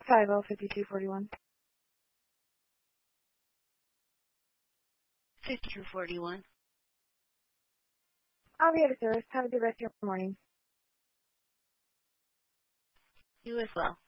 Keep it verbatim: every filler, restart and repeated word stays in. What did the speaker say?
five oh fifty-two forty-one. fifty-two forty-one. I'll be at a service. Have a good rest of your morning. You as well.